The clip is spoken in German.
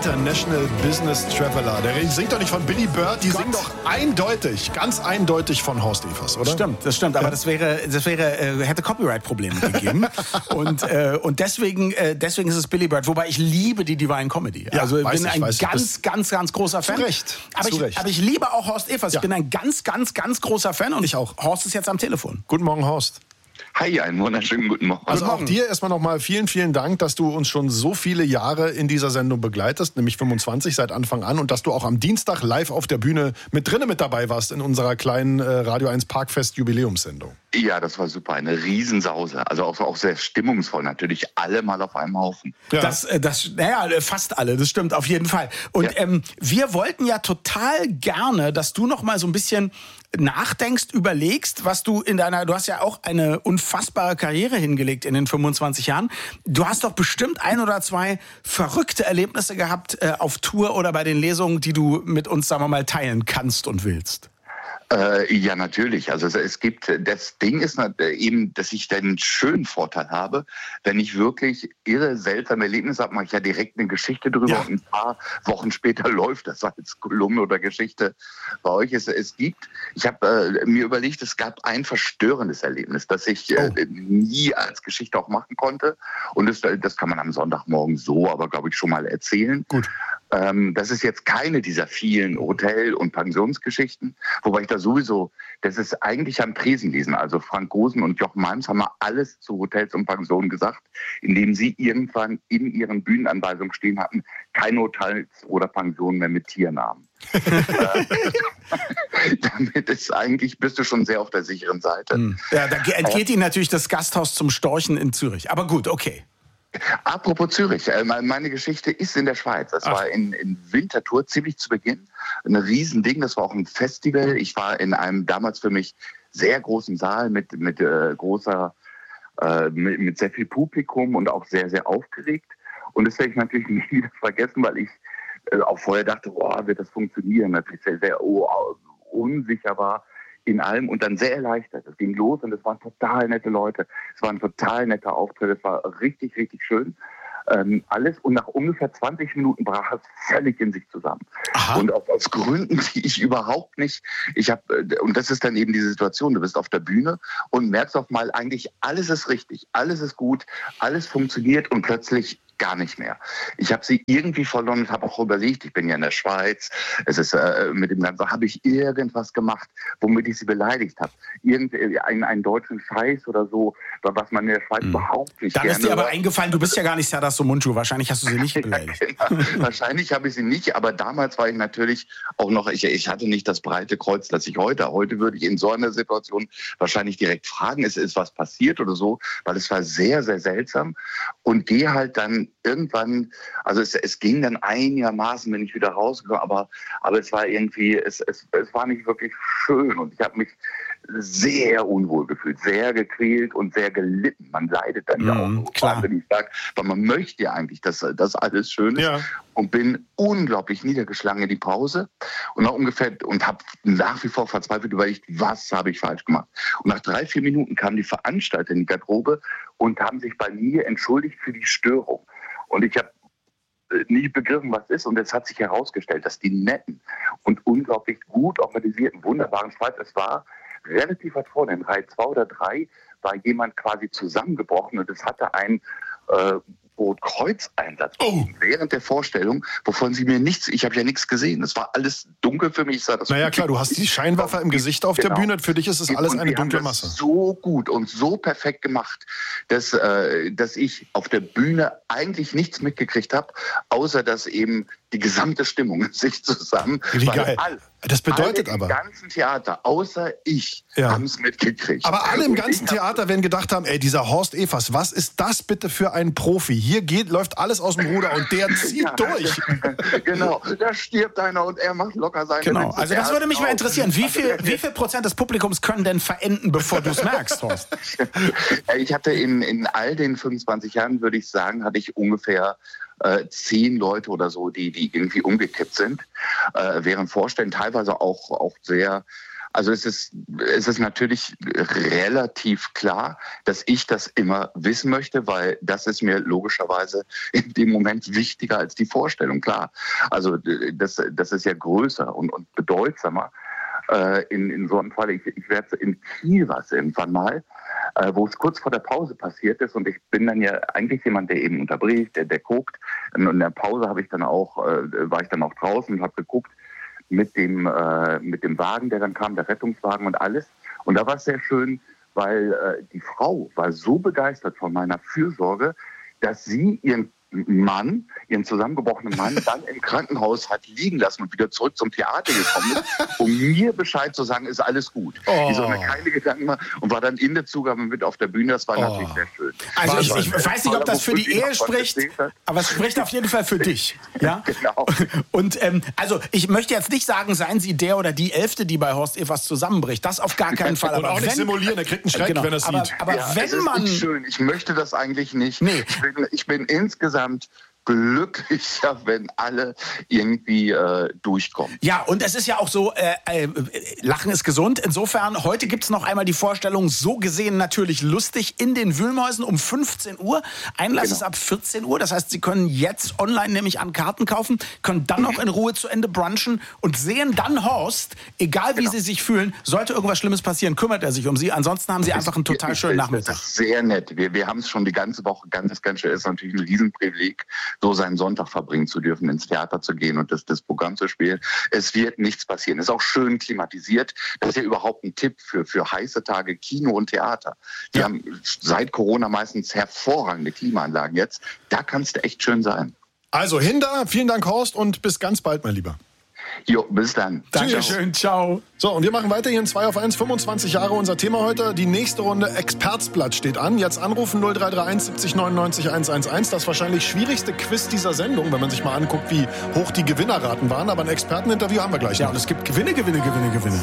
International Business Traveler. Der singt doch nicht von Billy Bird, die singen doch eindeutig, ganz eindeutig von Horst Evers, oder? Das stimmt, aber das hätte Copyright-Probleme gegeben. und deswegen ist es Billy Bird, wobei ich liebe die Divine Comedy. Ja, also ich bin ein ganz großer Fan. Zu Recht. Aber ich liebe auch Horst Evers. Ja. Ich bin ein ganz großer Fan und ich auch. Horst ist jetzt am Telefon. Guten Morgen, Horst. Hi, einen wunderschönen guten Morgen. Also auch dir erstmal nochmal vielen Dank, dass du uns schon so viele Jahre in dieser Sendung begleitest, nämlich 25 seit Anfang an, und dass du auch am Dienstag live auf der Bühne mit dabei warst in unserer kleinen Radio 1 Parkfest Jubiläumssendung. Ja, das war super, eine Riesensause. Also auch sehr stimmungsvoll, natürlich alle mal auf einem Haufen. Ja. Fast alle, das stimmt auf jeden Fall. Und wir wollten ja total gerne, dass du noch mal so ein bisschen nachdenkst, überlegst, was du du hast ja auch eine unfassbare Karriere hingelegt in den 25 Jahren. Du hast doch bestimmt 1 oder 2 verrückte Erlebnisse gehabt auf Tour oder bei den Lesungen, die du mit uns, sagen wir mal, teilen kannst und willst. Ja, natürlich. Also das Ding ist eben, dass ich den schönen Vorteil habe, wenn ich wirklich irre seltsame Erlebnisse habe, mache ich ja direkt eine Geschichte drüber und ein paar Wochen später läuft das als Kolumne oder Geschichte bei euch. Ich habe mir überlegt, es gab ein verstörendes Erlebnis, das ich nie als Geschichte auch machen konnte, und das kann man am Sonntagmorgen so, aber glaube ich schon mal erzählen. Gut. Das ist jetzt keine dieser vielen Hotel- und Pensionsgeschichten, wobei ich das ist eigentlich am Tresen lesen. Also Frank Gosen und Jochen Malms haben mal alles zu Hotels und Pensionen gesagt, indem sie irgendwann in ihren Bühnenanweisungen stehen hatten, keine Hotels oder Pensionen mehr mit Tiernamen. Damit bist du schon sehr auf der sicheren Seite. Ja, da entgeht Ihnen natürlich das Gasthaus zum Storchen in Zürich. Aber gut, okay. Apropos Zürich, meine Geschichte ist in der Schweiz. Das war in Winterthur, ziemlich zu Beginn. Ein Riesending, das war auch ein Festival. Ich war in einem damals für mich sehr großen Saal mit sehr viel Publikum und auch sehr, sehr aufgeregt. Und das werde ich natürlich nie wieder vergessen, weil ich auch vorher dachte, wird das funktionieren? Natürlich sehr, sehr unsicher war in allem und dann sehr erleichtert. Es ging los und es waren total nette Leute. Es war ein total netter Auftritt. Es war richtig, richtig schön. Alles, und nach ungefähr 20 Minuten brach es völlig in sich zusammen. Aha. Und aus Gründen, die ich überhaupt nicht, und das ist dann eben die Situation, du bist auf der Bühne und merkst auf mal, eigentlich alles ist richtig, alles ist gut, alles funktioniert, und plötzlich gar nicht mehr. Ich habe sie irgendwie verloren und habe auch überlegt, ich bin ja in der Schweiz, es ist mit dem Ganzen, habe ich irgendwas gemacht, womit ich sie beleidigt habe. Einen deutschen Scheiß oder so, was man in der Schweiz überhaupt nicht Dann ist dir aber eingefallen, du bist ja gar nicht Serdar Somuncu, wahrscheinlich hast du sie nicht beleidigt. Ja, genau. Wahrscheinlich habe ich sie nicht, aber damals war ich natürlich auch noch, ich hatte nicht das breite Kreuz, das ich heute würde ich in so einer Situation wahrscheinlich direkt fragen, ist was passiert oder so, weil es war sehr, sehr seltsam, und gehe halt dann irgendwann, also es ging dann einigermaßen, bin ich wieder rausgekommen, aber es war irgendwie, es war nicht wirklich schön, und ich habe mich sehr unwohl gefühlt, sehr gequält und sehr gelitten. Man leidet dann ja auch, klar, wenn ich sage, weil man möchte ja eigentlich, dass das alles schön ist. Ja. Und bin unglaublich niedergeschlagen in die Pause und habe nach wie vor verzweifelt überlegt, was habe ich falsch gemacht. Und nach 3-4 Minuten kamen die Veranstalter in die Garderobe und haben sich bei mir entschuldigt für die Störung. Und ich habe nie begriffen, was ist. Und es hat sich herausgestellt, dass die netten und unglaublich gut organisierten, wunderbaren Schweizer, es war relativ weit vorne, in Reihe 2 oder 3 war jemand quasi zusammengebrochen, und es hatte einen Rotkreuz-Einsatz während der Vorstellung, wovon sie mir ich habe ja nichts gesehen. Es war alles dunkel für mich. Naja, klar, du hast die Scheinwerfer im Gesicht auf der Bühne, für dich ist es alles eine dunkle Masse. So gut und so perfekt gemacht, dass ich auf der Bühne eigentlich nichts mitgekriegt habe, außer dass eben die gesamte Stimmung sich zusammen... Wie geil. Das bedeutet alle im ganzen Theater, außer ich, haben es mitgekriegt. Aber alle im ganzen Theater werden gedacht haben, dieser Horst Evers, was ist das bitte für ein Profi? Hier läuft alles aus dem Ruder und der zieht durch. Genau, da stirbt einer und er macht locker seine Genau, also das würde mich mal interessieren. Wie viel Prozent des Publikums können denn verenden, bevor du es merkst, Horst? Ich hatte in all den 25 Jahren, würde ich sagen, hatte ich ungefähr 10 Leute oder so, die irgendwie umgekippt sind, während Vorstellen teilweise auch sehr Also es ist natürlich relativ klar, dass ich das immer wissen möchte, weil das ist mir logischerweise in dem Moment wichtiger als die Vorstellung, klar. Also das ist ja größer und bedeutsamer. In so einem Fall, ich werde in Kiel was irgendwann mal, wo es kurz vor der Pause passiert ist und ich bin dann ja eigentlich jemand, der eben unterbricht, der guckt. Und in der Pause war ich dann auch draußen und habe geguckt mit dem Wagen, der dann kam, der Rettungswagen und alles. Und da war es sehr schön, weil die Frau war so begeistert von meiner Fürsorge, dass sie ihren zusammengebrochenen Mann dann im Krankenhaus hat liegen lassen und wieder zurück zum Theater gekommen ist, um mir Bescheid zu sagen, ist alles gut. Die soll mir keine Gedanken machen und war dann in der Zugabe mit auf der Bühne. Das war natürlich sehr schön. Also ich weiß nicht, ob das für die Ehe spricht, aber es spricht auf jeden Fall für dich. Ja? Genau. Und also ich möchte jetzt nicht sagen, seien Sie der oder die Elfte, die bei Horst Evers zusammenbricht. Das auf gar keinen Fall. Und aber auch nicht simulieren, er kriegt einen Schreck, wenn er es sieht. Aber ja, wenn man... Nicht schön. Ich möchte das eigentlich nicht. Nee. Ich bin insgesamt glücklicher, wenn alle irgendwie durchkommen. Ja, und es ist ja auch so, Lachen ist gesund. Insofern, heute gibt's noch einmal die Vorstellung, so gesehen natürlich lustig, in den Wühlmäusen um 15 Uhr. Einlass ist ab 14 Uhr. Das heißt, Sie können jetzt online nämlich an Karten kaufen, können dann noch in Ruhe zu Ende brunchen und sehen dann Horst, egal wie Sie sich fühlen, sollte irgendwas Schlimmes passieren, kümmert er sich um Sie. Ansonsten haben Sie einfach einen total schönen Nachmittag. Das ist sehr nett. Wir haben es schon die ganze Woche ganz schön. Es ist natürlich ein Riesenprivileg, so seinen Sonntag verbringen zu dürfen, ins Theater zu gehen und das Programm zu spielen. Es wird nichts passieren. Es ist auch schön klimatisiert. Das ist ja überhaupt ein Tipp für heiße Tage, Kino und Theater. Die haben seit Corona meistens hervorragende Klimaanlagen jetzt. Da kann es echt schön sein. Also Hinda, vielen Dank Horst und bis ganz bald, mein Lieber. Jo, bis dann. Dankeschön, ciao. So, und wir machen weiter hier in 2 auf 1, 25 Jahre. Unser Thema heute, die nächste Runde Expertsblatt steht an. Jetzt anrufen 0331 70 99 111. Das wahrscheinlich schwierigste Quiz dieser Sendung, wenn man sich mal anguckt, wie hoch die Gewinnerraten waren. Aber ein Experteninterview haben wir gleich. Ja, und es gibt Gewinne.